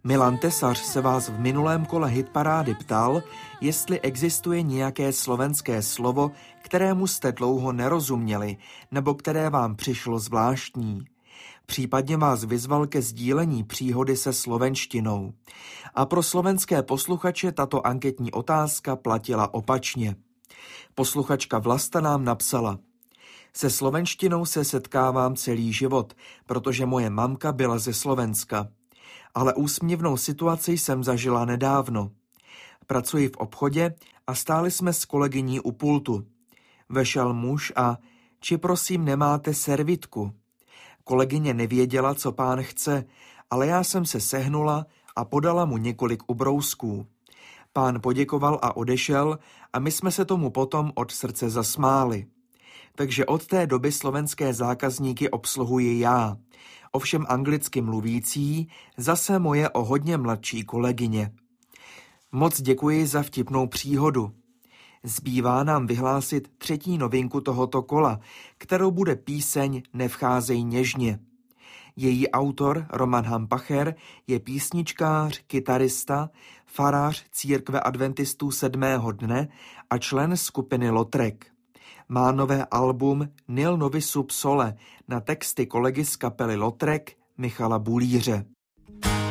Milan Tesař se vás v minulém kole hitparády ptal, jestli existuje nějaké slovenské slovo, kterému jste dlouho nerozuměli, nebo které vám přišlo zvláštní. Případně vás vyzval ke sdílení příhody se slovenštinou. A pro slovenské posluchače tato anketní otázka platila opačně. Posluchačka Vlasta nám napsala: Se slovenštinou se setkávám celý život, protože moje mamka byla ze Slovenska. Ale úsměvnou situaci jsem zažila nedávno. Pracuji v obchodě a stáli jsme s kolegyní u pultu. Vešel muž a: Či prosím nemáte servitku? Kolegyně nevěděla, co pán chce, ale já jsem se sehnula a podala mu několik ubrousků. Pán poděkoval a odešel a my jsme se tomu potom od srdce zasmáli. Takže od té doby slovenské zákazníky obsluhuji já. Ovšem anglicky mluvící zase moje o hodně mladší kolegyně. Moc děkuji za vtipnou příhodu. Zbývá nám vyhlásit třetí novinku tohoto kola, kterou bude píseň Nevcházej něžně. Její autor Roman Hampacher je písničkář, kytarista, farář církve adventistů 7. dne a člen skupiny Lotrek. Má nové album Nil novi sub sole na texty kolegy z kapely Lotrek Michala Bulíře.